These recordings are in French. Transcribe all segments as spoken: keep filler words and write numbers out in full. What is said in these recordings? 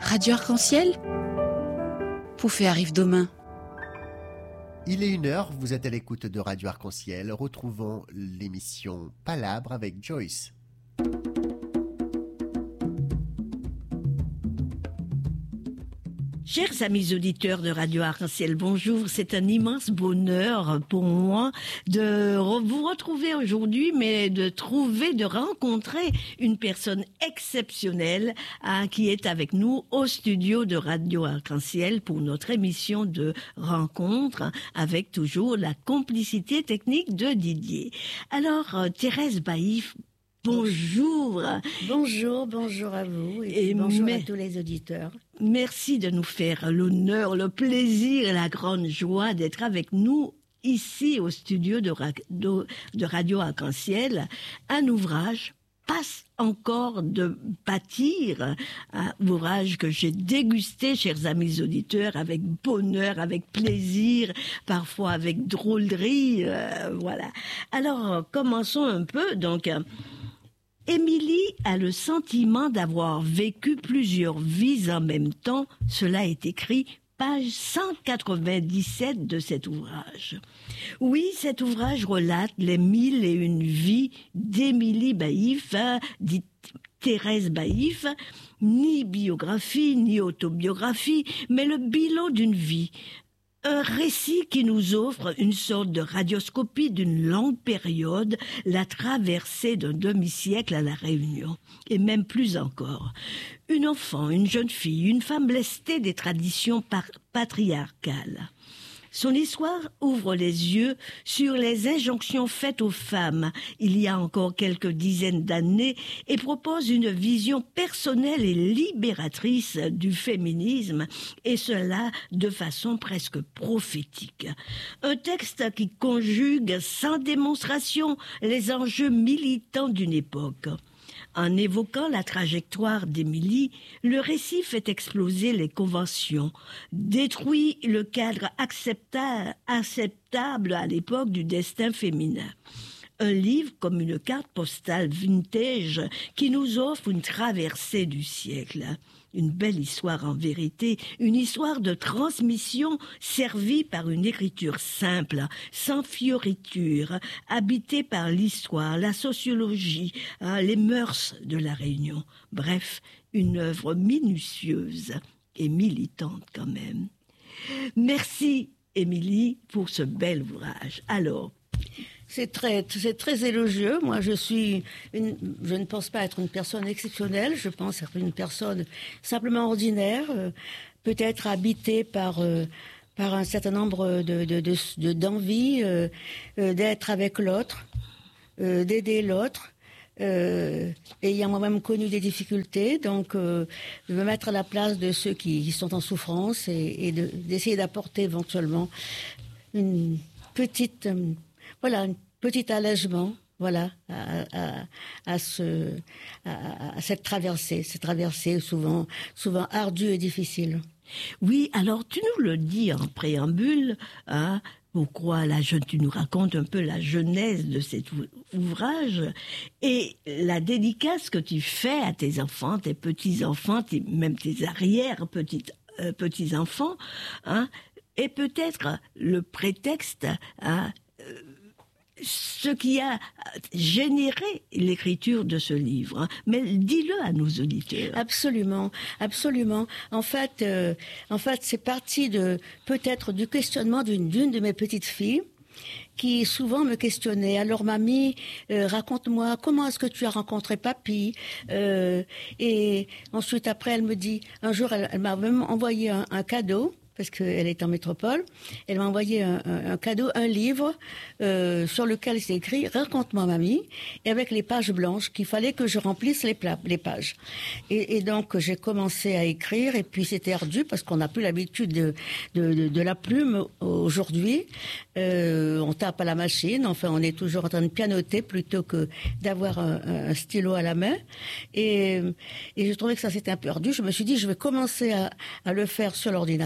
Radio Arc-en-Ciel, Poufé arrive demain. Il est une heure, vous êtes à l'écoute de Radio Arc-en-Ciel. Retrouvons l'émission Palabre avec Joyce. Chers amis auditeurs de Radio Arc-en-Ciel, bonjour. C'est un immense bonheur pour moi de vous retrouver aujourd'hui, mais de trouver, de rencontrer une personne exceptionnelle hein, qui est avec nous au studio de Radio Arc-en-Ciel pour notre émission de rencontre avec toujours la complicité technique de Didier. Alors, euh, Thérèse Baïf, bonjour. Bonjour, bonjour à vous et, et bonjour mais... à tous les auditeurs. Merci de nous faire l'honneur, le plaisir et la grande joie d'être avec nous ici au studio de, Ra- de, de Radio Arc-en-Ciel. Un ouvrage passe encore de bâtir, un ouvrage que j'ai dégusté, chers amis auditeurs, avec bonheur, avec plaisir, parfois avec drôlerie, euh, voilà. Alors, commençons un peu, donc... Émilie a le sentiment d'avoir vécu plusieurs vies en même temps. Cela est écrit page cent quatre-vingt-dix-sept de cet ouvrage. Oui, cet ouvrage relate les mille et une vies d'Émilie Baïf, dite Thérèse Baïf, ni biographie, ni autobiographie, mais le bilan d'une vie. Un récit qui nous offre une sorte de radioscopie d'une longue période, la traversée d'un demi-siècle à La Réunion, et même plus encore. Une enfant, une jeune fille, une femme lestée des traditions par- patriarcales. Son histoire ouvre les yeux sur les injonctions faites aux femmes il y a encore quelques dizaines d'années et propose une vision personnelle et libératrice du féminisme, et cela de façon presque prophétique. Un texte qui conjugue sans démonstration les enjeux militants d'une époque. En évoquant la trajectoire d'Émilie, le récit fait exploser les conventions, détruit le cadre accepta- acceptable à l'époque du destin féminin. Un livre comme une carte postale vintage qui nous offre une traversée du siècle. Une belle histoire en vérité, une histoire de transmission servie par une écriture simple, sans fioriture, habitée par l'histoire, la sociologie, hein, les mœurs de La Réunion. Bref, une œuvre minutieuse et militante quand même. Merci Émilie pour ce bel ouvrage. Alors, C'est très, c'est très élogieux. Moi, je suis, une, je ne pense pas être une personne exceptionnelle. Je pense être une personne simplement ordinaire, euh, peut-être habitée par euh, par un certain nombre de, de, de, de d'envies, euh, euh, d'être avec l'autre, euh, d'aider l'autre. Euh, ayant moi-même connu des difficultés, donc euh, de me mettre à la place de ceux qui, qui sont en souffrance et, et de, d'essayer d'apporter éventuellement une petite euh, Voilà, un petit allègement, voilà, à, à, à, ce, à, à cette traversée, cette traversée souvent, souvent ardue et difficile. Oui, alors tu nous le dis en préambule, hein, pourquoi la jeune, tu nous racontes un peu la genèse de cet ouvrage et la dédicace que tu fais à tes enfants, tes petits-enfants, tes, même tes arrière-petits euh, petits-enfants, hein, et peut-être le prétexte, hein, euh, ce qui a généré l'écriture de ce livre. Hein. Mais dis-le à nos auditeurs. Absolument, absolument. En fait, euh, en fait, c'est parti de peut-être du questionnement d'une d'une de mes petites filles, qui souvent me questionnait. Alors mamie, euh, raconte-moi comment est-ce que tu as rencontré papy, euh, et ensuite après elle me dit, un jour elle, elle m'a même envoyé un, un cadeau, parce qu'elle est en métropole. Elle m'a envoyé un, un, un cadeau, un livre euh, sur lequel c'est écrit « Raconte-moi, mamie », et avec les pages blanches qu'il fallait que je remplisse les, pla- les pages. Et, et donc, j'ai commencé à écrire, et puis c'était ardu, parce qu'on n'a plus l'habitude de, de, de, de la plume aujourd'hui. Euh, on tape à la machine, enfin, on est toujours en train de pianoter plutôt que d'avoir un, un stylo à la main. Et, et je trouvais que ça s'était un peu ardu. Je me suis dit, je vais commencer à, à le faire sur l'ordinateur,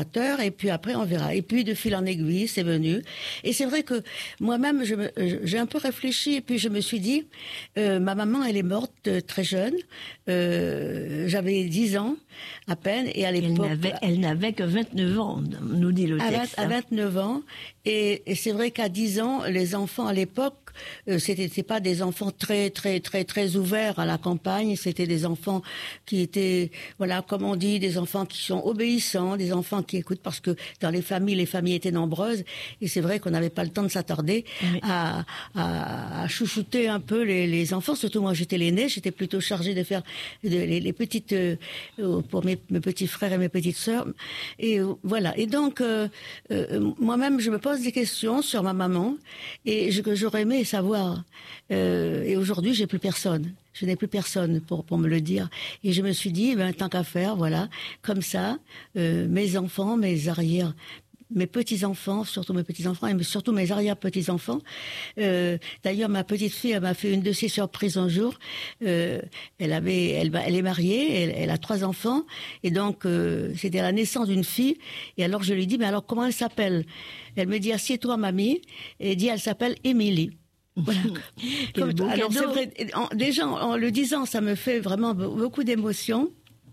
et puis après on verra. Et puis de fil en aiguille, c'est venu. Et c'est vrai que moi-même, je me, j'ai un peu réfléchi et puis je me suis dit, euh, ma maman, elle est morte euh, très jeune. Euh, j'avais dix ans à peine et à l'époque... Elle n'avait, elle n'avait que vingt-neuf ans, nous dit le à texte. vingt, à vingt-neuf ans. Et, et c'est vrai qu'à dix ans, les enfants à l'époque, euh, c'était, c'était pas des enfants très, très, très, très ouverts à la campagne. C'était des enfants qui étaient, voilà, comme on dit, des enfants qui sont obéissants, des enfants qui écoutent parce que dans les familles, les familles étaient nombreuses. Et c'est vrai qu'on n'avait pas le temps de s'attarder oui. à, à, à chouchouter un peu les, les enfants. Surtout moi, j'étais l'aînée, j'étais plutôt chargée de faire de, les, les petites, euh, pour mes, mes petits frères et mes petites sœurs. Et euh, voilà. Et donc, euh, euh, moi-même, je me pose des questions sur ma maman et je, que j'aurais aimé savoir. Euh, et aujourd'hui, j'ai plus personne. Je n'ai plus personne pour pour me le dire. Et je me suis dit, ben tant qu'à faire, voilà, comme ça, euh, mes enfants, mes arrières, mes petits-enfants, surtout mes petits-enfants, et surtout mes arrière-petits-enfants. Euh, d'ailleurs, ma petite fille, elle m'a fait une de ses surprises un jour. Euh, elle avait, elle, elle est mariée, elle, elle a trois enfants, et donc euh, c'était la naissance d'une fille. Et alors je lui dis, mais alors comment elle s'appelle? Elle me dit, assieds-toi, mamie. Et elle dit, elle s'appelle Émilie. Voilà. Comme, alors c'est vrai, en, déjà en, en le disant, ça me fait vraiment beaucoup d'émotions.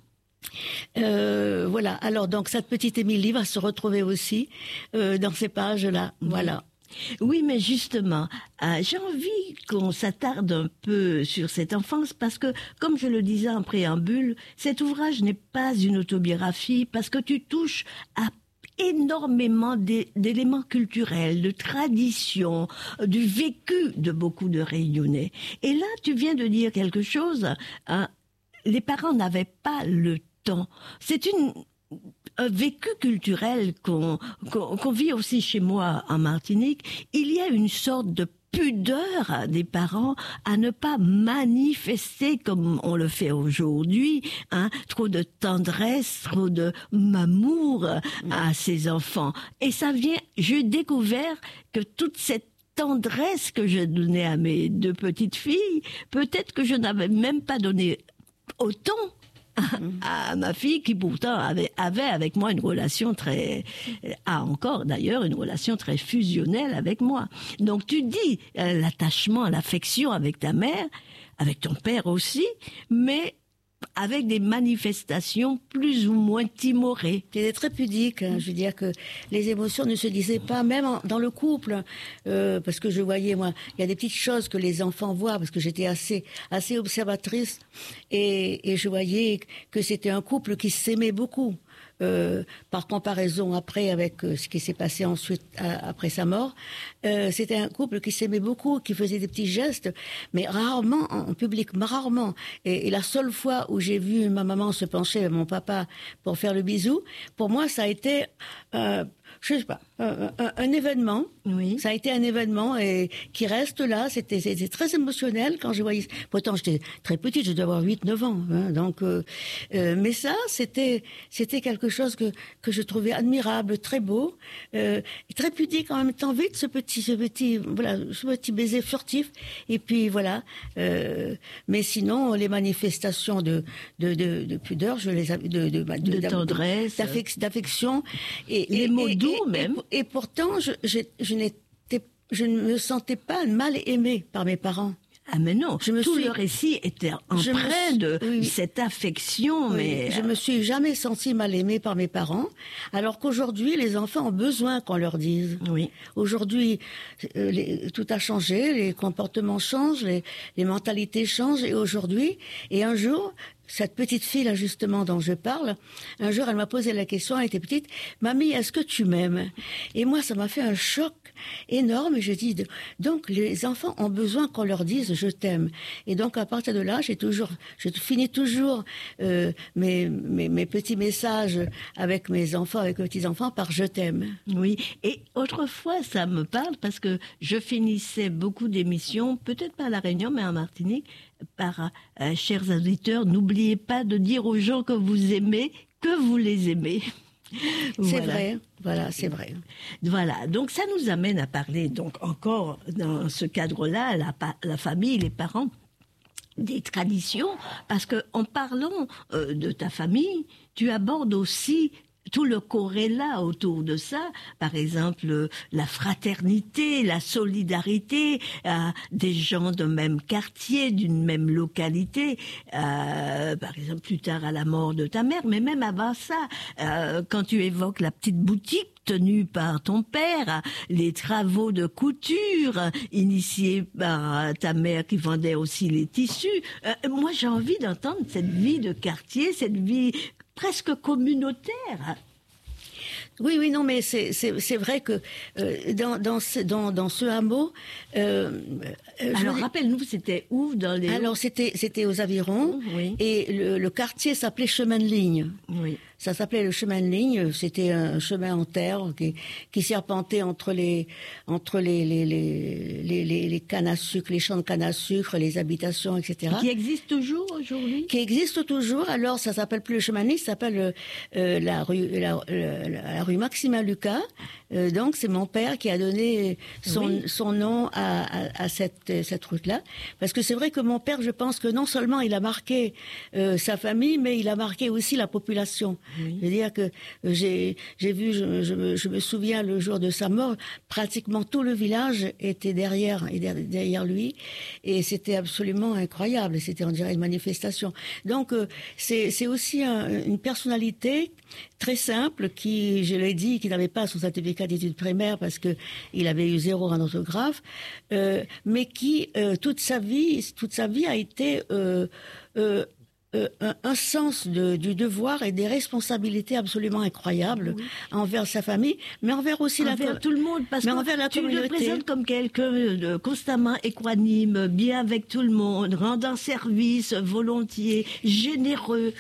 Euh, voilà. Alors donc cette petite Émilie va se retrouver aussi euh, dans ces pages-là. Oui. Voilà. Oui, mais justement, euh, j'ai envie qu'on s'attarde un peu sur cette enfance parce que, comme je le disais en préambule, cet ouvrage n'est pas une autobiographie parce que tu touches à énormément d'éléments culturels, de traditions, du vécu de beaucoup de Réunionnais. Et là, tu viens de dire quelque chose, hein, les parents n'avaient pas le temps. C'est une... un vécu culturel qu'on, qu'on, qu'on vit aussi chez moi en Martinique. Il y a une sorte de pudeur des parents à ne pas manifester comme on le fait aujourd'hui, hein, trop de tendresse, trop de amour à ses enfants. Et ça vient, j'ai découvert que toute cette tendresse que je donnais à mes deux petites filles, peut-être que je n'avais même pas donné autant à ma fille qui pourtant avait, avait avec moi une relation très, a encore d'ailleurs une relation très fusionnelle avec moi. Donc tu dis euh, l'attachement, l'affection avec ta mère, avec ton père aussi, mais avec des manifestations plus ou moins timorées. C'était très pudique, hein. Je veux dire que les émotions ne se disaient pas, même en, dans le couple, euh, parce que je voyais, moi, il y a des petites choses que les enfants voient, parce que j'étais assez, assez observatrice, et, et je voyais que c'était un couple qui s'aimait beaucoup. Euh, par comparaison après avec euh, ce qui s'est passé ensuite à, après sa mort, euh, c'était un couple qui s'aimait beaucoup, qui faisait des petits gestes, mais rarement en, en public, rarement. Et, et la seule fois où j'ai vu ma maman se pencher avec mon papa pour faire le bisou, pour moi ça a été, euh, je sais pas, un, un, un événement. Oui. Ça a été un événement et qui reste là. C'était, c'était très émotionnel quand je voyais. Pourtant, j'étais très petite, je devais avoir huit neuf ans. Hein, donc, euh, euh, mais ça, c'était, c'était quelque chose que que je trouvais admirable, très beau, euh, très pudique en même temps. Vite, ce petit, ce petit, voilà, ce petit baiser furtif. Et puis voilà. Euh, mais sinon, les manifestations de de de, de pudeur, je les avais, de de, de, de, de tendresse, d'affec, d'affection et les et, mots et, doux et, même. Et, et pourtant, je, je, je n'étais, je ne me sentais pas mal aimée par mes parents. Ah mais non, je me tout suis, le récit était empreint de oui, cette affection, oui, mais... Je me suis jamais sentie mal aimée par mes parents, alors qu'aujourd'hui, les enfants ont besoin qu'on leur dise. Oui. Aujourd'hui, euh, les, tout a changé, les comportements changent, les, les mentalités changent, et aujourd'hui, et un jour... Cette petite fille là justement dont je parle, un jour elle m'a posé la question, elle était petite, mamie, est-ce que tu m'aimes? Et moi ça m'a fait un choc énorme et je dis, donc les enfants ont besoin qu'on leur dise je t'aime. Et donc à partir de là, j'ai toujours, je finis toujours euh, mes, mes, mes petits messages avec mes enfants, avec mes petits-enfants par je t'aime. Oui, et autrefois ça me parle parce que je finissais beaucoup d'émissions, peut-être pas à La Réunion mais en Martinique, par euh, chers auditeurs, n'oubliez pas de dire aux gens que vous aimez, que vous les aimez. C'est voilà. vrai, voilà, c'est vrai. Voilà, donc ça nous amène à parler, donc encore dans ce cadre-là, la, la famille, les parents, des traditions, parce que en parlant euh, de ta famille, tu abordes aussi tout le corrélat autour de ça, par exemple la fraternité, la solidarité, euh, des gens d'un même quartier, d'une même localité, euh, par exemple plus tard à la mort de ta mère, mais même avant ça, euh, quand tu évoques la petite boutique tenue par ton père, les travaux de couture initiés par ta mère qui vendait aussi les tissus. Euh, moi, j'ai envie d'entendre cette vie de quartier, cette vie presque communautaire. Oui, oui, non, mais c'est c'est c'est vrai que euh, dans dans ce dans dans ce hameau. Euh, alors rappelle-nous, c'était où dans les. Alors c'était c'était aux Avirons, oui. Et le, le quartier s'appelait Chemin de Ligne. Oui. Ça s'appelait le chemin de ligne. C'était un chemin en terre qui, qui serpentait entre les entre les les, les les les les cannes à sucre, les champs de canne à sucre, les habitations, et cetera. Qui existe toujours aujourd'hui. Qui existe toujours. Alors ça s'appelle plus le chemin de ligne, ça s'appelle euh, la rue la, la, la rue Maximin Lucas. Euh, donc c'est mon père qui a donné son oui. son nom à, à, à cette cette route-là, parce que c'est vrai que mon père, je pense que non seulement il a marqué euh, sa famille, mais il a marqué aussi la population. Oui. Je veux dire que j'ai j'ai vu, je, je, me, je me souviens le jour de sa mort, pratiquement tout le village était derrière et derrière lui, et c'était absolument incroyable. C'était, on dirait, une manifestation. Donc euh, c'est c'est aussi un, une personnalité très simple qui, je l'ai dit, qui n'avait pas son certificat d'études primaires parce que il avait eu zéro en orthographe, euh, mais qui euh, toute sa vie, toute sa vie a été euh, euh, Euh, un, un sens de, du devoir et des responsabilités absolument incroyables oui. envers sa famille, mais envers aussi envers la tout le monde, parce mais que envers la tu communauté. le présentes comme quelqu'un de constamment équanime, bien avec tout le monde, rendant service volontiers, généreux.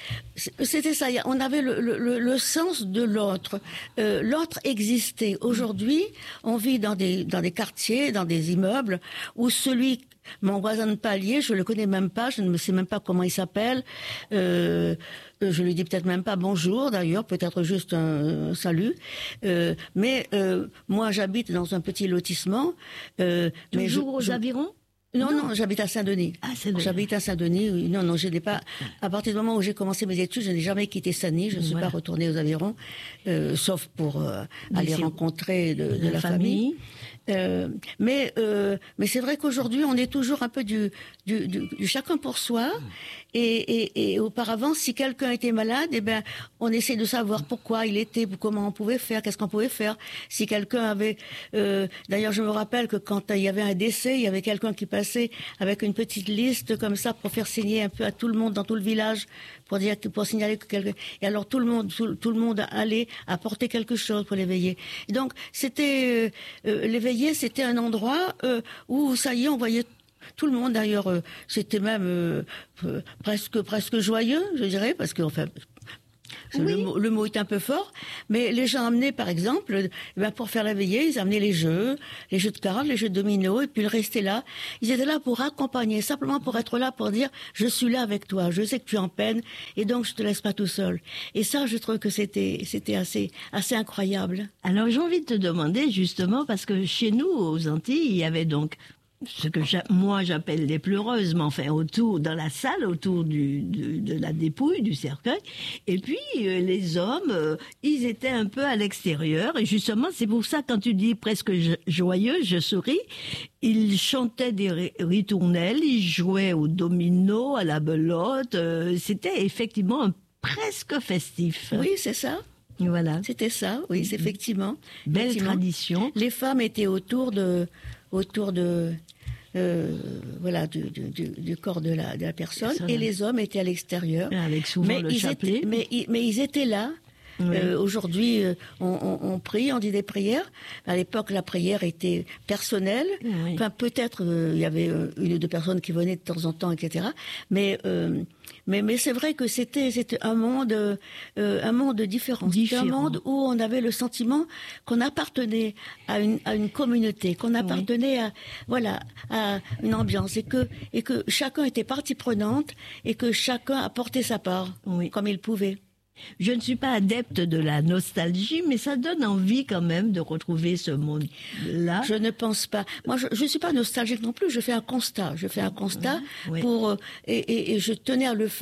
C'était ça. On avait le, le, le sens de l'autre. Euh, l'autre existait. Aujourd'hui, on vit dans des dans des quartiers, dans des immeubles où celui mon voisin de palier, je le connais même pas, je ne sais même pas comment il s'appelle. Euh, je lui dis peut-être même pas bonjour, d'ailleurs, peut-être juste un, un salut. Euh, mais euh, moi, j'habite dans un petit lotissement. Euh, Toujours mais je, aux je, Avirons? Non, non, non, j'habite à Saint-Denis. Ah, Saint-Denis. J'habite à Saint-Denis. Oui. Non, non, je n'ai pas. À partir du moment où j'ai commencé mes études, je n'ai jamais quitté Saint-Denis. Je ne suis voilà. pas retournée aux Avirons, euh, sauf pour euh, aller rencontrer de, de la, la famille. famille. Euh, mais euh, mais c'est vrai qu'aujourd'hui, on est toujours un peu du du, du, du chacun pour soi. Et, et, et auparavant, si quelqu'un était malade, eh ben, on essaie de savoir pourquoi il était, comment on pouvait faire, qu'est-ce qu'on pouvait faire. Si quelqu'un avait, euh, d'ailleurs, je me rappelle que quand il y avait un décès, il y avait quelqu'un qui passait avec une petite liste comme ça pour faire signer un peu à tout le monde dans tout le village, pour dire, pour signaler que quelqu'un. Et alors tout le monde, tout, tout le monde allait apporter quelque chose pour l'éveiller. Et donc c'était euh, l'éveiller, c'était un endroit euh, où ça y est, on voyait. Tout le monde, d'ailleurs, euh, c'était même euh, euh, presque presque joyeux, je dirais, parce que enfin, oui. le, mot, le mot est un peu fort, mais les gens amenaient, par exemple, ben, pour faire la veillée, ils amenaient les jeux, les jeux de cartes, les jeux de domino, et puis ils restaient là. Ils étaient là pour accompagner, simplement pour être là, pour dire, je suis là avec toi, je sais que tu es en peine, et donc je te laisse pas tout seul. Et ça, je trouve que c'était c'était assez assez incroyable. Alors j'ai envie de te demander, justement, parce que chez nous, aux Antilles, il y avait donc ce que j'a, moi j'appelle les pleureuses, mais enfin autour, dans la salle, autour du, de, de la dépouille, du cercueil. Et puis euh, les hommes, euh, ils étaient un peu à l'extérieur. Et justement, c'est pour ça, quand tu dis presque joyeux, je souris. Ils chantaient des ritournelles, ils jouaient au domino, à la belote. Euh, c'était effectivement un presque festif. Oui, c'est ça. Voilà. C'était ça, oui, c'est effectivement. Belle effectivement. tradition. Les femmes étaient autour de, autour de, euh, voilà, du, du, du corps de la, de la personne, personne, et les hommes étaient à l'extérieur. Avec souvent mais le ils chapelet. Étaient, mais, mais ils étaient là. Oui. Euh, aujourd'hui, euh, on, on, on prie, on dit des prières. À l'époque, la prière était personnelle. Oui. Enfin, peut-être euh, il y avait une ou deux personnes qui venaient de temps en temps, et cetera. Mais euh, mais, mais c'est vrai que c'était c'était un monde euh, un monde différent. Différent. C'était un monde où on avait le sentiment qu'on appartenait à une à une communauté, qu'on appartenait oui. à voilà à une ambiance, et que et que chacun était partie prenante, et que chacun apportait sa part oui. comme il pouvait. Je ne suis pas adepte de la nostalgie, mais ça donne envie quand même de retrouver ce monde-là. Je ne pense pas. Moi, je ne suis pas nostalgique non plus. Je fais un constat. Je fais un constat oui, oui. pour et, et, et je tenais à le faire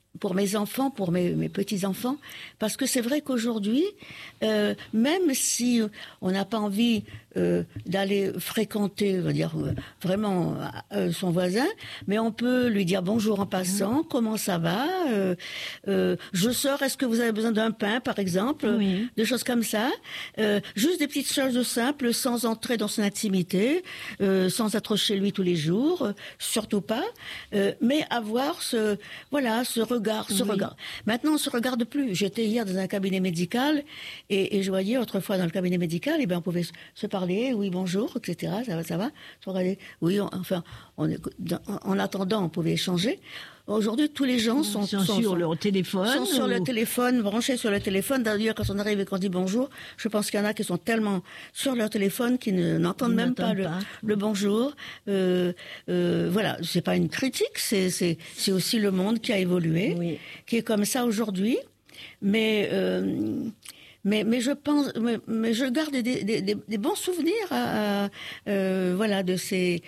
pour mes enfants, pour mes, mes petits-enfants, parce que c'est vrai qu'aujourd'hui, euh, même si on n'a pas envie euh, d'aller fréquenter, on va dire, euh, vraiment euh, son voisin, mais on peut lui dire bonjour en passant, comment ça va, euh, euh, je sors, est-ce que vous avez besoin d'un pain, par exemple, Oui. des choses comme ça, euh, juste des petites choses simples, sans entrer dans son intimité, euh, sans être chez lui tous les jours, euh, surtout pas, euh, mais avoir ce, voilà, ce regard, ce Oui. regard. Maintenant, on se regarde plus. J'étais hier dans un cabinet médical et, et je voyais autrefois dans le cabinet médical, et ben on pouvait se- se parler, oui bonjour, et cetera. Ça va, ça va. Se regarder, oui, on- enfin, on, est- dans- en attendant, on pouvait échanger. Aujourd'hui, tous les gens sont, Ils sont sur leur téléphone. sont sur le ou- téléphone, branchés sur le téléphone. D'ailleurs, quand on arrive et qu'on dit bonjour, je pense qu'il y en a qui sont tellement sur leur téléphone qu'ils ne- n'entendent Ils même pas n'entendent le, pas. le bonjour. Euh, euh, voilà, c'est pas une critique, c'est c'est c'est aussi le monde qui a évolué, Oui. qui est comme ça aujourd'hui. Mais euh, mais mais je pense, mais, mais je garde des, des, des, des bons souvenirs, à, à, euh, voilà, de ces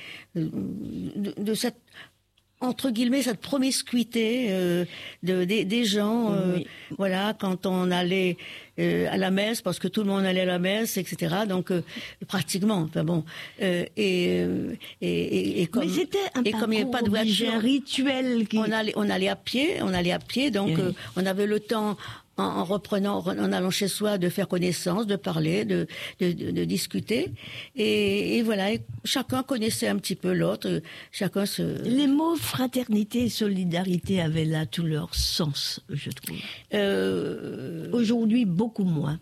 de, de cette entre guillemets cette promiscuité euh, de, des, des gens, euh, Oui. voilà, quand on allait euh, à la messe, parce que tout le monde allait à la messe, et cetera. Donc euh, pratiquement, enfin bon, euh, et, euh, et, et, et comme Mais c'était un et comme il n'y avait pas de parcours obligé, voiture, un rituel qui... on allait on allait à pied, on allait à pied, donc Oui. euh, on avait le temps. En, en reprenant, en allant chez soi, de faire connaissance, de parler, de, de, de, de discuter, et, et voilà, et chacun connaissait un petit peu l'autre, chacun se. Les mots fraternité et solidarité avaient là tout leur sens, je trouve. Euh, Aujourd'hui, beaucoup moins.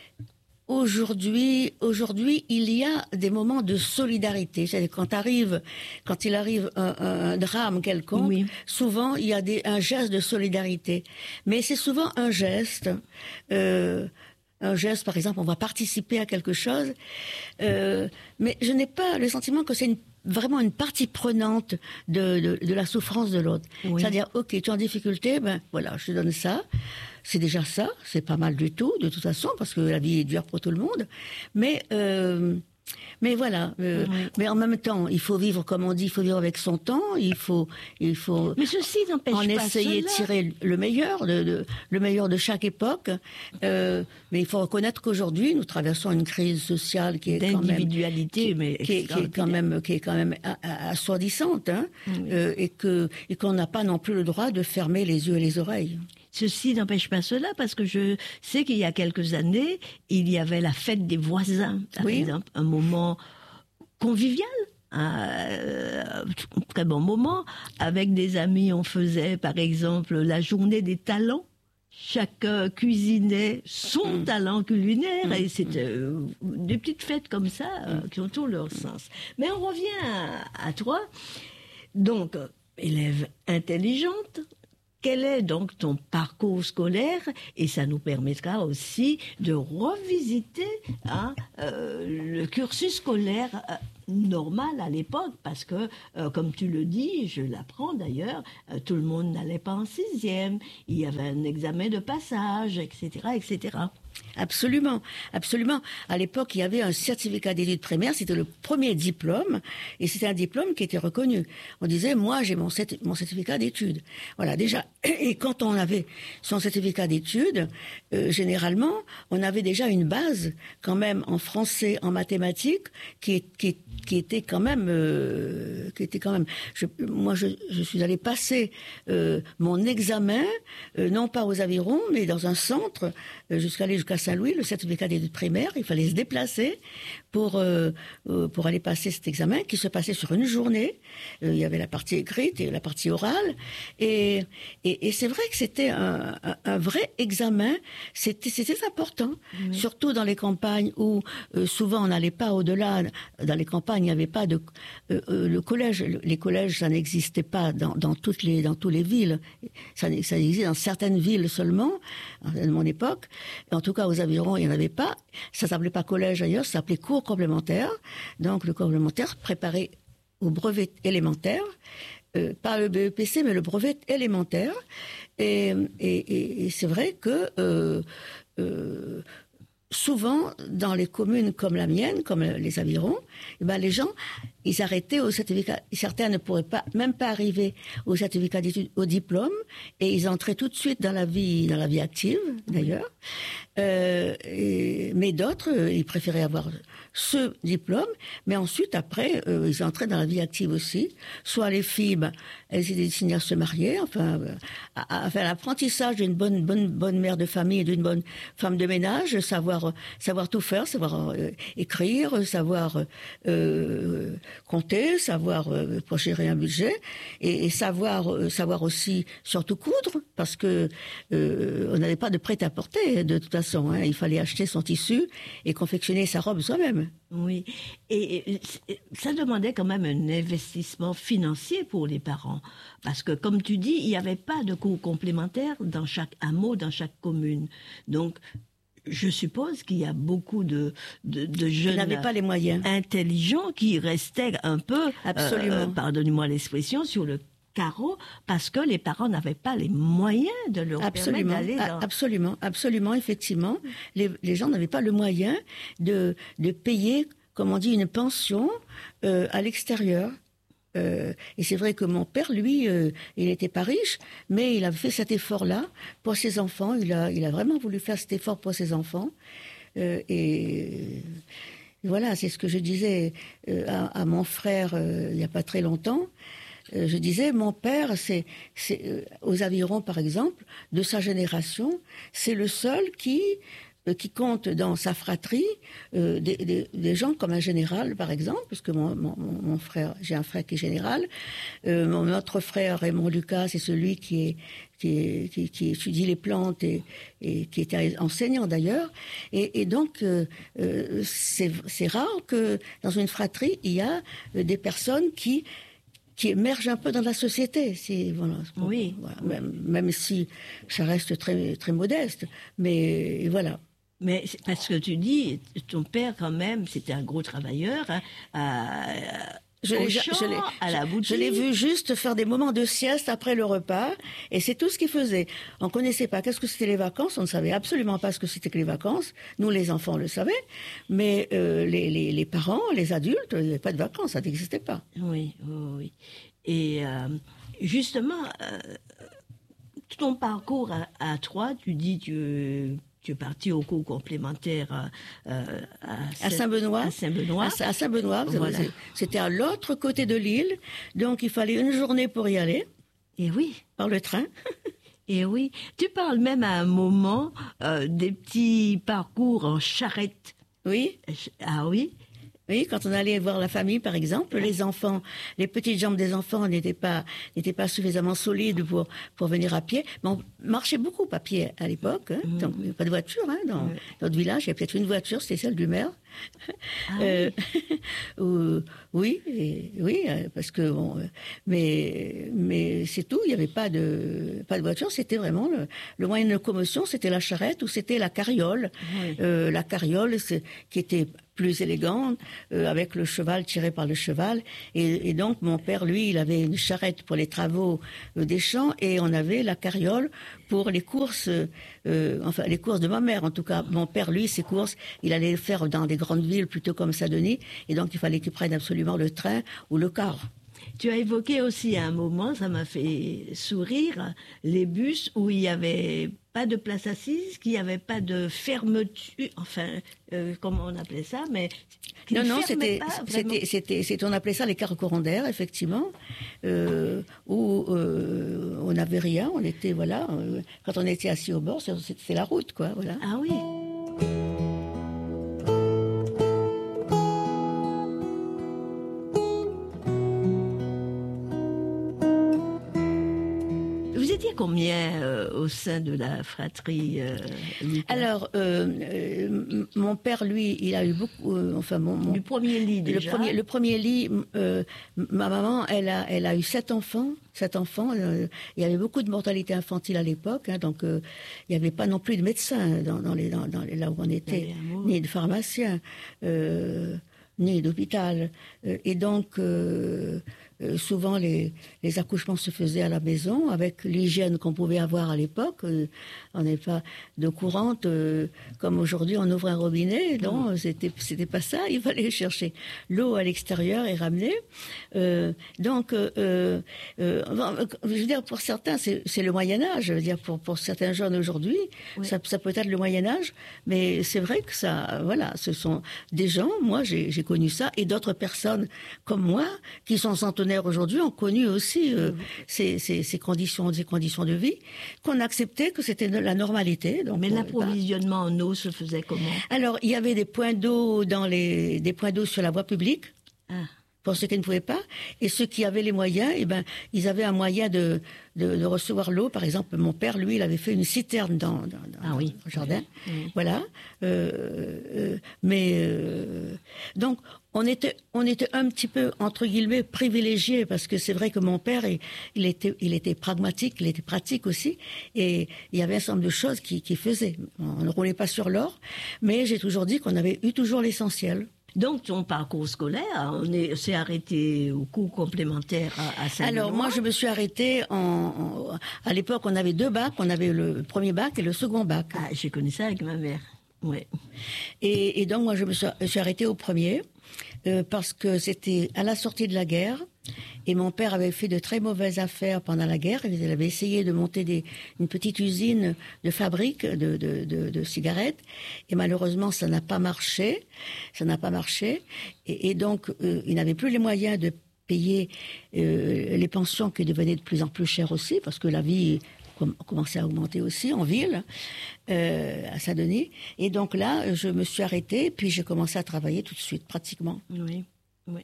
Aujourd'hui, aujourd'hui, il y a des moments de solidarité. C'est-à-dire quand arrive, quand il arrive un, un, un drame quelconque, Oui. souvent il y a des, un geste de solidarité. Mais c'est souvent un geste, euh, un geste, par exemple, on va participer à quelque chose, euh, mais je n'ai pas le sentiment que c'est une vraiment une partie prenante de, de, de la souffrance de l'autre. Oui. C'est-à-dire, ok, tu es en difficulté, ben voilà, je te donne ça. C'est déjà ça, c'est pas mal du tout, de toute façon, parce que la vie est dure pour tout le monde. Mais, euh, mais voilà. Euh, Oui. Mais en même temps, il faut vivre, comme on dit, il faut vivre avec son temps. Il faut, il faut Mais ceci n'empêche en pas essayer de cela. tirer le meilleur, de, de- le meilleur de chaque époque. Euh, mais il faut reconnaître qu'aujourd'hui, nous traversons une crise sociale qui est quand même D'individualité, mais qui est, qui est quand même qui est quand même a- a- assourdissante, hein, euh, et que et qu'on n'a pas non plus le droit de fermer les yeux et les oreilles. Ceci n'empêche pas cela, parce que je sais qu'il y a quelques années, il y avait la fête des voisins, par Oui. exemple, un moment convivial. Un euh, très bon moment. Avec des amis, on faisait, par exemple, la journée des talents. Chacun cuisinait son Mm. talent culinaire, et c'était euh, des petites fêtes comme ça euh, qui ont tout leur sens. Mais on revient à, à toi. Donc, euh, élève intelligente, quel est donc ton parcours scolaire? Et ça nous permettra aussi de revisiter hein, euh, le cursus scolaire euh, normal à l'époque, parce que, euh, comme tu le dis, je l'apprends d'ailleurs, euh, tout le monde n'allait pas en sixième, il y avait un examen de passage, et cetera, et cetera. Absolument, absolument. À l'époque, il y avait un certificat d'études primaires, c'était le premier diplôme, et c'était un diplôme qui était reconnu. On disait, moi, j'ai mon, certi- mon certificat d'études. Voilà, déjà. Et quand on avait son certificat d'études, euh, généralement, on avait déjà une base, quand même, en français, en mathématiques, qui, est, qui, qui était quand même, euh, qui était quand même. Je, moi, je, je suis allée passer euh, mon examen, euh, non pas aux Avirons, mais dans un centre, euh, jusqu'à aller jusqu'à Saint-Louis, le certificat d'études primaires. Il fallait se déplacer pour euh, euh, pour aller passer cet examen qui se passait sur une journée. Euh, il y avait la partie écrite et la partie orale, et et, et c'est vrai que c'était un, un, un vrai examen. C'était c'était important, Oui. surtout dans les campagnes où euh, souvent on n'allait pas au-delà. Dans les campagnes, il n'y avait pas de euh, euh, le collège. le- Les collèges, ça n'existait pas dans, dans toutes les dans toutes les villes. Ça, ça existait dans certaines villes seulement à mon époque. En tout cas, aux Avirons, il n'y en avait pas. Ça s'appelait pas collège ailleurs, ça s'appelait cours complémentaire. Donc, le cours complémentaire préparé au brevet élémentaire, euh, pas le B E P C, mais le brevet élémentaire. Et, et, et, et c'est vrai que euh, euh, souvent, dans les communes comme la mienne, comme les Avirons, eh ben, les gens, ils arrêtaient au certificat. Certains ne pourraient pas, même pas arriver au certificat d'études, au diplôme, et ils entraient tout de suite dans la vie, dans la vie active, d'ailleurs. Euh, et, mais d'autres, euh, ils préféraient avoir ce diplôme, mais ensuite, après, euh, ils entraient dans la vie active aussi. Soit les filles, ben, elles étaient destinées à se marier, enfin, euh, à, à faire l'apprentissage d'une bonne, bonne, bonne mère de famille et d'une bonne femme de ménage, savoir, savoir tout faire, savoir euh, écrire, savoir euh, compter, savoir euh, pour gérer un budget, et, et savoir, euh, savoir aussi surtout coudre, parce que euh, on n'avait pas de prêt-à-porter de toute façon. Hein. Il fallait acheter son tissu et confectionner sa robe soi-même. Oui, et, et ça demandait quand même un investissement financier pour les parents, parce que comme tu dis, il n'y avait pas de cours complémentaires dans chaque hameau, dans chaque commune. Donc, je suppose qu'il y a beaucoup de, de, de jeunes n'avaient pas les moyens intelligents qui restaient un peu, absolument, euh, pardonnez-moi l'expression, sur le carreau, parce que les parents n'avaient pas les moyens de leur absolument, permettre d'aller dans... Absolument, absolument, effectivement. Les, les gens n'avaient pas le moyen de, de payer, comme on dit, une pension euh, à l'extérieur. Euh, et c'est vrai que mon père, lui, euh, il n'était pas riche, mais il a fait cet effort-là pour ses enfants. Il a, il a vraiment voulu faire cet effort pour ses enfants. Euh, et... Voilà, c'est ce que je disais euh, à, à mon frère euh, il n'y a pas très longtemps. Euh, je disais, mon père, c'est, c'est euh, aux Avirons, par exemple, de sa génération, c'est le seul qui, euh, qui compte dans sa fratrie euh, des, des, des gens comme un général, par exemple, parce que mon, mon, mon frère, j'ai un frère qui est général. Euh, mon autre frère, Raymond Lucas, c'est celui qui est Qui, est, qui, qui étudie les plantes et, et qui était enseignant d'ailleurs. Et, et donc, euh, euh, c'est, c'est rare que dans une fratrie, il y a euh, des personnes qui, qui émergent un peu dans la société. C'est, voilà, oui. Voilà, même, même si ça reste très, très modeste. Mais voilà. Mais parce que tu dis, ton père quand même, c'était un gros travailleur, hein, à, Je l'ai, champ, je, l'ai, à la boutique. Je l'ai vu juste faire des moments de sieste après le repas, et c'est tout ce qu'il faisait. On ne connaissait pas qu'est-ce que c'était les vacances, on ne savait absolument pas ce que c'était que les vacances. Nous, les enfants, on le savaient, mais euh, les, les, les parents, les adultes, il n'y avait pas de vacances, ça n'existait pas. Oui, oui, oui. Et euh, justement, euh, ton parcours à, à toi, tu dis que... Tu es parti au cours complémentaire euh, à, à Saint-Benoît. À Saint-Benoît. À, à Saint-Benoît, voilà. C'était à l'autre côté de l'île, donc il fallait une journée pour y aller. Et oui. Par le train. Et oui. Tu parles même à un moment euh, des petits parcours en charrette. Oui. Ah oui. Oui, quand on allait voir la famille, par exemple, les enfants, les petites jambes des enfants n'étaient pas, n'étaient pas suffisamment solides pour, pour venir à pied. Mais on marchait beaucoup à pied à l'époque. Hein, mmh. Donc, il n'y avait pas de voiture. Hein, dans mmh. notre village, il y avait peut-être une voiture, c'était celle du maire. Ah, euh, oui, oui, et, oui, parce que bon, mais mais c'est tout. Il n'y avait pas de pas de voiture. C'était vraiment le, le moyen de locomotion. C'était la charrette ou c'était la carriole. Oui. Euh, la carriole, c'est, qui était plus élégante, euh, avec le cheval tiré par le cheval. Et, et donc, mon père, lui, il avait une charrette pour les travaux euh, des champs et on avait la carriole pour les courses, euh, enfin, les courses de ma mère, en tout cas. Mon père, lui, ses courses, il allait les faire dans des grandes villes, plutôt comme Saint-Denis. Et donc, il fallait qu'il prenne absolument le train ou le car. Tu as évoqué aussi à un moment, ça m'a fait sourire, les bus où il n'y avait pas de place assise, qu'il n'y avait pas de fermeture, enfin, euh, comment on appelait ça, mais... Non, non, c'était, c'était, c'était, c'était, on appelait ça les cars corondaires, effectivement, euh, où euh, on n'avait rien, on était, voilà, euh, quand on était assis au bord, c'était la route, quoi, voilà. Ah oui. Combien euh, au sein de la fratrie euh, Alors, euh, euh, mon père, lui, il a eu beaucoup... Euh, enfin, mon, mon, du premier lit, déjà. Le premier, le premier lit, euh, ma maman, elle a, elle a eu sept enfants. Sept enfants. Euh, il y avait beaucoup de mortalité infantile à l'époque, hein, donc euh, il n'y avait pas non plus de médecins dans, dans les, dans, dans les, là où on était, ni de pharmaciens, euh, ni d'hôpital. Euh, et donc... Euh, euh, souvent les, les accouchements se faisaient à la maison avec l'hygiène qu'on pouvait avoir à l'époque. Euh, on n'est pas d'eau courante euh, comme aujourd'hui on ouvre un robinet. Non, mmh. c'était c'était pas ça. Il fallait chercher l'eau à l'extérieur et ramener. Euh, donc, euh, euh, je veux dire pour certains c'est, c'est le Moyen Âge. Je veux dire pour pour certains jeunes aujourd'hui, oui. ça, ça peut être le Moyen Âge, mais c'est vrai que ça, voilà, ce sont des gens. Moi, j'ai, j'ai connu ça et d'autres personnes comme moi qui sont centenaires aujourd'hui ont connu aussi euh, mmh. ces, ces, ces conditions, ces conditions de vie qu'on acceptait que c'était la normalité. Donc, mais l'approvisionnement en eau se faisait comment? Alors, il y avait des points d'eau dans les, des points d'eau sur la voie publique. Ah. Pour ceux qui ne pouvaient pas, et ceux qui avaient les moyens, eh ben, ils avaient un moyen de, de, de recevoir l'eau. Par exemple, mon père, lui, il avait fait une citerne dans, dans, dans ah oui. le jardin. Oui. Oui. Voilà. Euh, euh, mais euh, donc, on était, on était un petit peu entre guillemets privilégiés parce que c'est vrai que mon père, il, il était, il était pragmatique, il était pratique aussi, et il y avait un certain nombre de choses qu'il qui faisait. On ne roulait pas sur l'or, mais j'ai toujours dit qu'on avait eu toujours l'essentiel. Donc, ton parcours scolaire, on est, s'est arrêté au cours complémentaire à, à Saint-Benoît. Alors, moi, je me suis arrêtée en, en... À l'époque, on avait deux bacs. On avait le premier bac et le second bac. Ah, j'ai connu ça avec ma mère. Ouais. Et, et donc, moi, je me suis, je suis arrêtée au premier euh, parce que c'était à la sortie de la guerre. Et mon père avait fait de très mauvaises affaires pendant la guerre. Il avait essayé de monter des, une petite usine de fabrique de, de, de, de cigarettes. Et malheureusement, ça n'a pas marché. Ça n'a pas marché. Et, et donc, euh, il n'avait plus les moyens de payer euh, les pensions qui devenaient de plus en plus chères aussi, parce que la vie commençait à augmenter aussi en ville, euh, à Saint-Denis. Et donc là, je me suis arrêtée, puis j'ai commencé à travailler tout de suite, pratiquement. Oui, oui.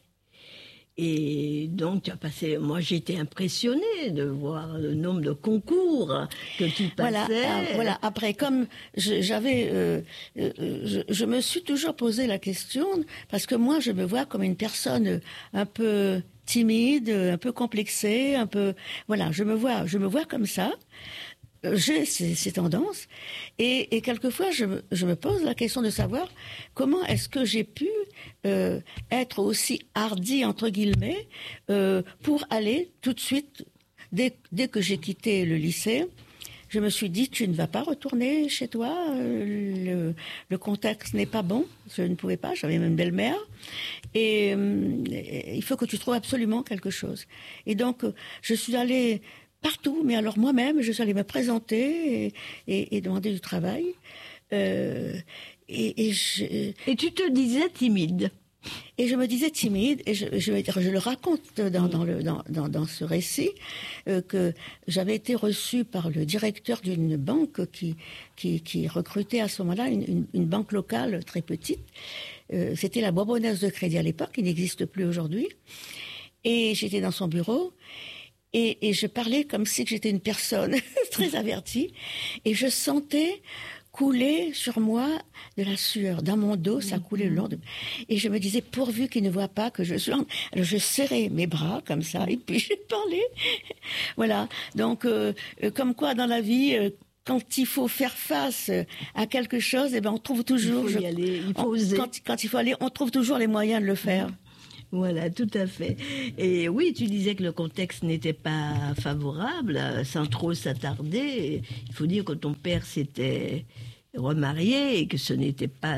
Et donc, tu as passé. Moi, j'étais impressionnée de voir le nombre de concours que tu passais. Voilà. Euh, voilà. Après, comme je, j'avais, euh, euh, je, je me suis toujours posé la question parce que moi, je me vois comme une personne un peu timide, un peu complexée, un peu. Voilà. Je me vois, je me vois comme ça. J'ai ces, ces tendances et, et quelquefois je me, je me pose la question de savoir comment est-ce que j'ai pu euh, être aussi hardie entre guillemets euh, pour aller tout de suite dès, dès que j'ai quitté le lycée. Je me suis dit, tu ne vas pas retourner chez toi, le, le contexte n'est pas bon. Je ne pouvais pas, j'avais une belle-mère. Et euh, il faut que tu trouves absolument quelque chose. Et donc, je suis allée partout, mais alors moi-même, je suis allée me présenter et, et, et demander du travail. Euh, et, et, je, et tu te disais timide. Et je me disais timide, et je, je, je le raconte dans, dans, le, dans, dans, dans ce récit, euh, que j'avais été reçue par le directeur d'une banque qui, qui, qui recrutait à ce moment-là une, une, une banque locale très petite. Euh, c'était la Bourbonnaise de Crédit à l'époque, qui n'existe plus aujourd'hui. Et j'étais dans son bureau. Et, et je parlais comme si j'étais une personne très avertie. Et je sentais couler sur moi de la sueur. Dans mon dos, ça coulait le long de... Et je me disais, pourvu qu'il ne voit pas que je suis... En... Alors je serrais mes bras comme ça, et puis j'ai parlé. Voilà. Donc, euh, comme quoi dans la vie... Euh, quand il faut faire face à quelque chose, eh ben on trouve toujours... Il faut y je... aller, il faut oser. Quand, quand il faut aller, on trouve toujours les moyens de le faire. Voilà, tout à fait. Et oui, tu disais que le contexte n'était pas favorable, sans trop s'attarder. Il faut dire que ton père s'était remarié et que ce n'était pas...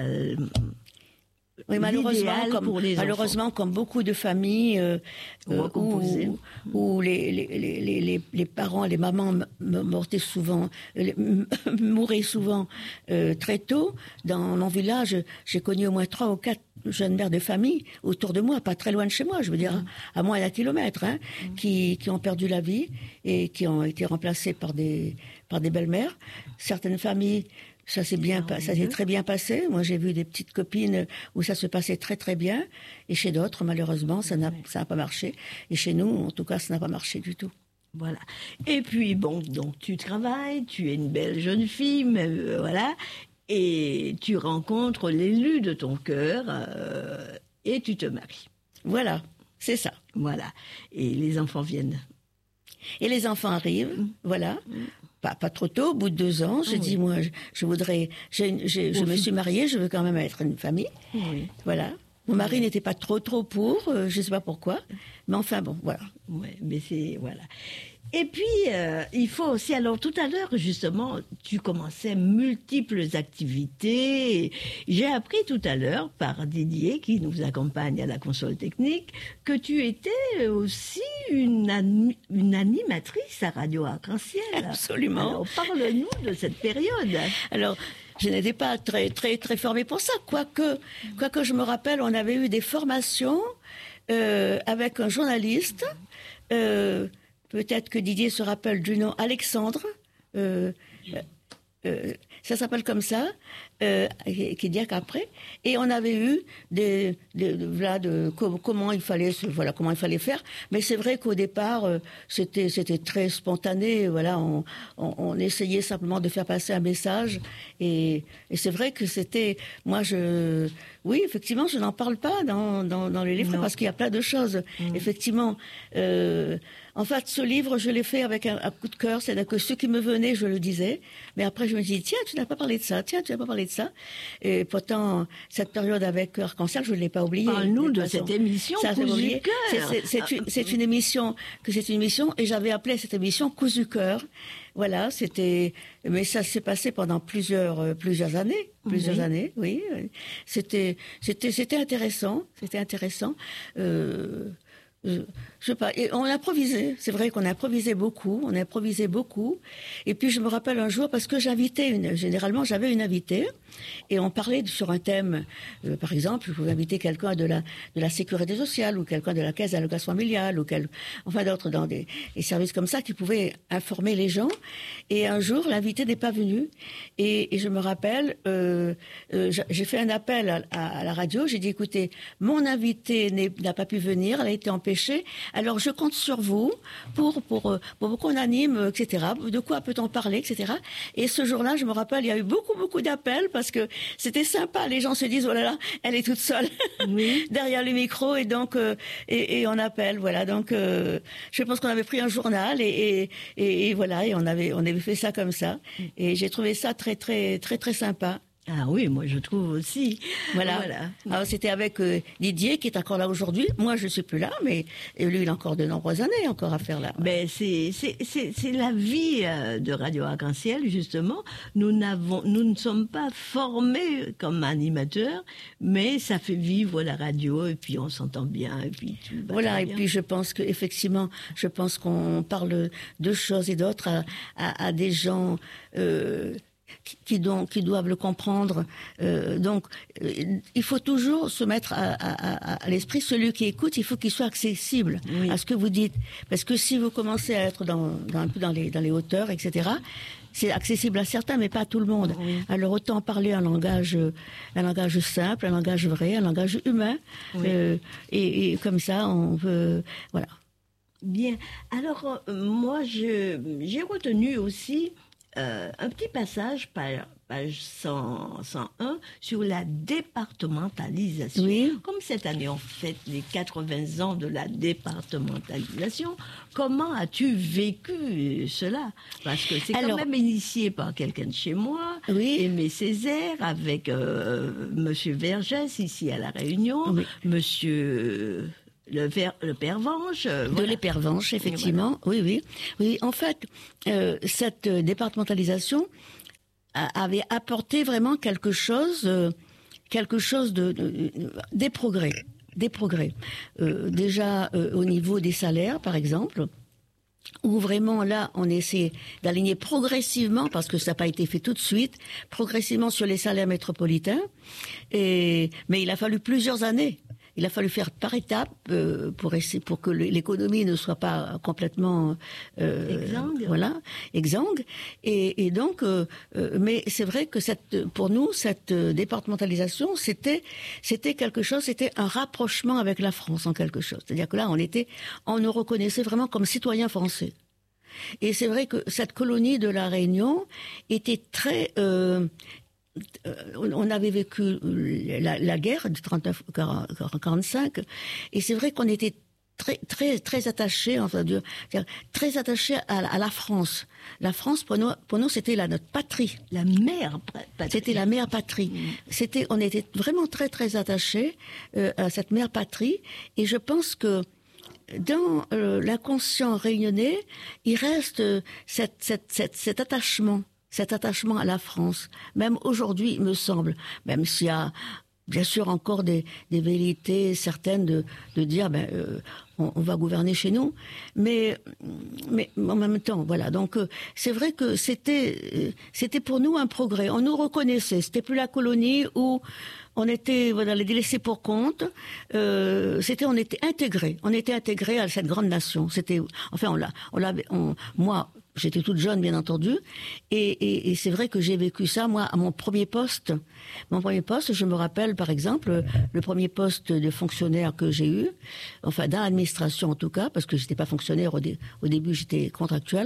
Oui, malheureusement, comme, pour les malheureusement, comme beaucoup de familles euh, euh, où, où les, les, les, les, les parents, les mamans mouraient souvent, euh, mouraient souvent euh, très tôt. Dans mon village, j'ai connu au moins trois ou quatre jeunes mères de famille autour de moi, pas très loin de chez moi, je veux dire, mmh. à moins d'un kilomètre, hein, mmh. qui, qui ont perdu la vie et qui ont été remplacées par des, par des belles-mères. Certaines familles... Ça s'est bien, ça s'est très bien passé. Moi, j'ai vu des petites copines où ça se passait très très bien, et chez d'autres, malheureusement, ça n'a, ça n'a pas marché. Et chez nous, en tout cas, ça n'a pas marché du tout. Voilà. Et puis bon, donc tu travailles, tu es une belle jeune fille, mais euh, voilà, et tu rencontres l'élu de ton cœur euh, et tu te maries. Voilà, c'est ça. Voilà. Et les enfants viennent. Et les enfants arrivent, mmh. voilà. Mmh. Pas, pas trop tôt, au bout de deux ans, j'ai ah, dit, oui. moi, je, je voudrais... Je, je, je me suis mariée, je veux quand même être une famille. Oui. Voilà. Mon mari oui. n'était pas trop trop pour, euh, je ne sais pas pourquoi, mais enfin bon, voilà. Ouais, mais c'est voilà. Et puis euh, il faut aussi, alors tout à l'heure justement, tu commençais multiples activités. J'ai appris tout à l'heure par Didier qui nous accompagne à la console technique que tu étais aussi une, an- une animatrice à Radio Arc-en-Ciel. Absolument. Alors parle-nous de cette période. Alors. Je n'étais pas très, très, très formée pour ça. Quoique, quoique je me rappelle, on avait eu des formations euh, avec un journaliste. Euh, peut-être que Didier se rappelle du nom Alexandre. Euh, euh, ça s'appelle comme ça, euh, qui dit qu'après. Et on avait eu des, des, de, voilà, de, com, comment il fallait, voilà, comment il fallait faire. Mais c'est vrai qu'au départ, euh, c'était, c'était très spontané. Voilà, on, on, on essayait simplement de faire passer un message. Et, et c'est vrai que c'était, moi, je, oui, effectivement, je n'en parle pas dans, dans, dans les livres non. parce qu'il y a plein de choses. Mmh. Effectivement. Euh, En fait, ce livre, je l'ai fait avec un, un coup de cœur, c'est-à-dire que ce qui me venait, je le disais. Mais après, je me dis, tiens, tu n'as pas parlé de ça, tiens, tu n'as pas parlé de ça. Et pourtant, cette période avec Arc-en-Ciel, je ne l'ai pas oubliée. Parle-nous de, de cette émission Cousu Cœur. C'est, c'est, c'est, une, c'est une émission, que c'est une émission, et j'avais appelé cette émission Cousu Cœur. Voilà, c'était, mais ça s'est passé pendant plusieurs, euh, plusieurs années, plusieurs oui. années, oui. C'était, c'était, c'était intéressant, c'était intéressant. Euh, Je, je sais pas. Et on improvisait. C'est vrai qu'on improvisait beaucoup. On improvisait beaucoup. Et puis je me rappelle un jour parce que j'invitais une. Généralement, j'avais une invitée et on parlait sur un thème. Euh, par exemple, je pouvais inviter quelqu'un de la de la sécurité sociale ou quelqu'un de la caisse d'allocation familiale ou quel, enfin d'autres dans des, des services comme ça qui pouvaient informer les gens. Et un jour, l'invité n'est pas venu. Et, et je me rappelle, euh, euh, j'ai fait un appel à, à, à la radio. J'ai dit, écoutez, mon invité n'a pas pu venir. Elle a été empêchée. Alors je compte sur vous pour pour pour qu'on anime, et cetera. De quoi peut-on parler, et cetera. Et ce jour-là, je me rappelle, il y a eu beaucoup beaucoup d'appels parce que c'était sympa. Les gens se disent oh là là, elle est toute seule oui. derrière le micro et donc euh, et, et on appelle. Voilà. Donc euh, je pense qu'on avait pris un journal et et, et voilà et on avait on avait fait ça comme ça. Et j'ai trouvé ça très très très très sympa. Ah oui, moi je trouve aussi. Voilà. voilà. Alors c'était avec euh, Didier qui est encore là aujourd'hui. Moi je suis plus là, mais et lui il a encore de nombreuses années encore à faire là. Ben c'est c'est c'est c'est la vie euh, de Radio Arc-en-Ciel justement. Nous n'avons nous ne sommes pas formés comme animateurs, mais ça fait vivre la radio et puis on s'entend bien et puis tout va voilà et bien. Puis je pense que effectivement je pense qu'on parle de choses et d'autres à, à, à des gens. Euh, Qui, donc, qui doivent le comprendre. Euh, donc, euh, il faut toujours se mettre à, à, à l'esprit, celui qui écoute, il faut qu'il soit accessible oui. à ce que vous dites. Parce que si vous commencez à être dans, dans, un peu dans, les, dans les hauteurs, et cetera, c'est accessible à certains, mais pas à tout le monde. Oui. Alors, autant parler un langage, un langage simple, un langage vrai, un langage humain. Oui. Euh, et, et comme ça, on peut... Voilà. Bien. Alors, euh, moi, je, j'ai retenu aussi... Euh, un petit passage, page cent, cent un, sur la départementalisation. Oui. Comme cette année, on fête les quatre-vingts ans de la départementalisation, comment as-tu vécu cela? Parce que c'est Alors, quand même initié par quelqu'un de chez moi, oui. Aimé Césaire, avec euh, Monsieur Vergès, ici à La Réunion, oui. Monsieur... Le, ver, le Pervenche. Euh, de voilà. l'Épervenche, effectivement. Voilà. Oui, oui. Oui, en fait, euh, cette départementalisation a, avait apporté vraiment quelque chose, euh, quelque chose de, de, de des progrès, des progrès. Euh, déjà euh, au niveau des salaires, par exemple, où vraiment là, on essaie d'aligner progressivement, parce que ça n'a pas été fait tout de suite, progressivement sur les salaires métropolitains. Et mais il a fallu plusieurs années. Il a fallu faire par étapes euh, pour essayer, pour que l'économie ne soit pas complètement euh, exsangue. Voilà, exsangue. Et, et donc, euh, euh, mais c'est vrai que cette, pour nous, cette départementalisation, c'était, c'était quelque chose, c'était un rapprochement avec la France en quelque chose. C'est-à-dire que là, on était, on nous reconnaissait vraiment comme citoyens français. Et c'est vrai que cette colonie de la Réunion était très euh, on avait vécu la, la guerre de trente-neuf quarante-cinq et c'est vrai qu'on était très très très attaché, enfin, de, très attaché à, à la France. La France pour nous, pour nous c'était la notre patrie, la mère patrie. C'était la mère patrie. Mmh. C'était, on était vraiment très très attachés euh, à cette mère patrie. Et je pense que dans euh, l'inconscient réunionnais, il reste euh, cette, cette, cette, cet attachement, cet attachement à la France. Même aujourd'hui, il me semble, même s'il y a bien sûr encore des, des velléités certaines de, de dire ben, euh, on, on va gouverner chez nous, mais, mais en même temps, voilà. Donc euh, c'est vrai que c'était, euh, c'était pour nous un progrès. On nous reconnaissait. C'était plus la colonie où on était voilà les délaissés pour compte. Euh, c'était on était intégrés. On était intégrés à cette grande nation. C'était enfin on l'a on l'avait on moi. J'étais toute jeune, bien entendu, et, et, et c'est vrai que j'ai vécu ça, moi, à mon premier poste. Mon premier poste, je me rappelle, par exemple, le premier poste de fonctionnaire que j'ai eu, enfin, dans l'administration en tout cas, parce que j'étais pas fonctionnaire au, dé, au début, j'étais contractuel.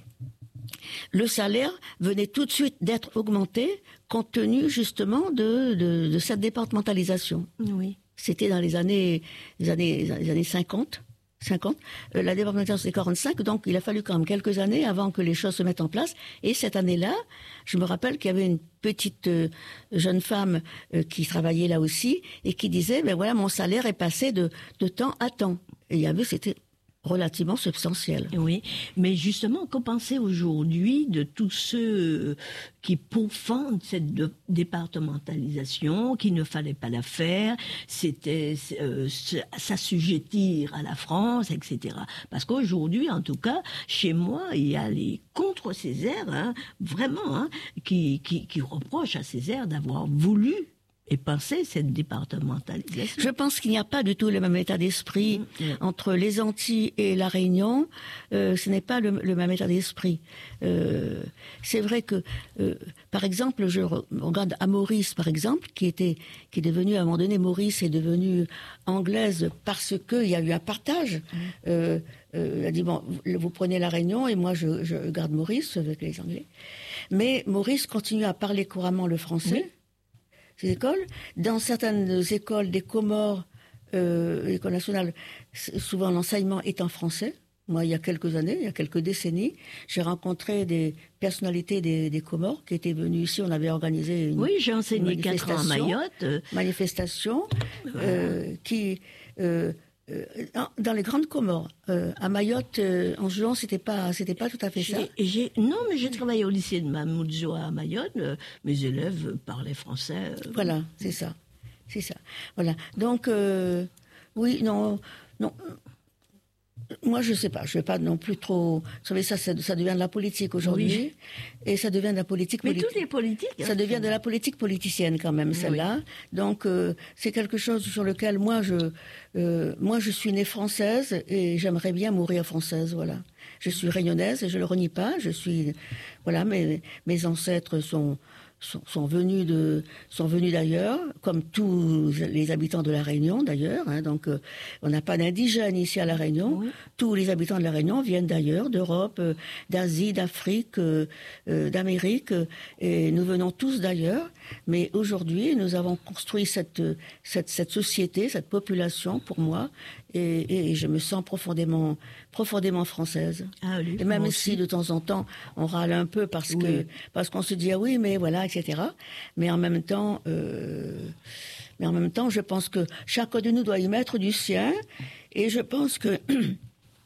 Le salaire venait tout de suite d'être augmenté, compte tenu justement de, de, de cette départementalisation. Oui. C'était dans les années, les années, les années cinquante. cinquante. Euh, la départementalisation c'est quarante-cinq, donc il a fallu quand même quelques années avant que les choses se mettent en place. Et cette année-là, je me rappelle qu'il y avait une petite euh, jeune femme euh, qui travaillait là aussi et qui disait, ben voilà, mon salaire est passé de, de temps à temps. Et il y avait, c'était relativement substantiel. Oui, mais justement, qu'en pensez aujourd'hui de tous ceux qui pourfendent cette de, départementalisation, qu'il ne fallait pas la faire, c'était euh, s'assujettir à la France, et cetera. Parce qu'aujourd'hui, en tout cas, chez moi, il y a les contre-Césaire, hein, vraiment, hein, qui, qui, qui reprochent à Césaire d'avoir voulu et penser cette départementalisation. Je pense qu'il n'y a pas du tout le même état d'esprit mmh. entre les Antilles et la Réunion. Euh, ce n'est pas le, le même état d'esprit. Euh, c'est vrai que, euh, par exemple, je regarde à Maurice, par exemple, qui était, qui est devenu, à un moment donné, Maurice est devenue anglaise parce qu'il y a eu un partage. Mmh. Euh, euh, elle a dit, bon, vous, vous prenez la Réunion et moi, je, je garde Maurice avec les Anglais. Mais Maurice continue à parler couramment le français. Oui. Écoles. Dans certaines écoles des Comores, euh, l'école nationale, souvent l'enseignement est en français. Moi, il y a quelques années, il y a quelques décennies, j'ai rencontré des personnalités des, des Comores qui étaient venues ici. On avait organisé une, oui, j'ai enseigné quatre ans à Mayotte. Manifestation euh, qui euh, euh, dans les grandes Comores. Euh, à Mayotte, euh, en juin, c'était pas, c'était pas tout à fait ça. J'ai, non, mais j'ai travaillé au lycée de Mamoudzou à Mayotte. Euh, mes élèves parlaient français. Euh, voilà, c'est ça, c'est ça. Voilà. Donc, euh, oui, non, non. Moi, je sais pas. Je vais pas non plus trop. Vous savez, ça, ça, ça devient de la politique aujourd'hui, oui. Et ça devient de la politique. Mais politi- toutes les politiques. Hein, ça devient de la politique politicienne quand même, celle-là. Oui. Donc, euh, c'est quelque chose sur lequel moi, je, euh, moi, je suis née française et j'aimerais bien mourir française. Voilà. Je suis réunionnaise et je le renie pas. Je suis, voilà, mes mes ancêtres sont. Sont, sont venus de sont venus d'ailleurs, comme tous les habitants de la Réunion d'ailleurs. Hein, donc, euh, on n'a pas d'indigènes ici à la Réunion. Oui. Tous les habitants de la Réunion viennent d'ailleurs, d'Europe, euh, d'Asie, d'Afrique, euh, euh, d'Amérique, euh, et nous venons tous d'ailleurs. Mais aujourd'hui, nous avons construit cette cette cette société, cette population pour moi, et, et je me sens profondément profondément française. Ah, oui, et même si de temps en temps on râle un peu parce oui. que parce qu'on se dit ah oui mais voilà et cetera. Mais en même temps, euh, mais en même temps, je pense que chacun de nous doit y mettre du sien. Et je pense que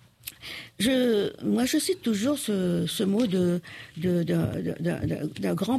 je, moi, je cite toujours ce, ce mot de, de, de, de, de, d'un grand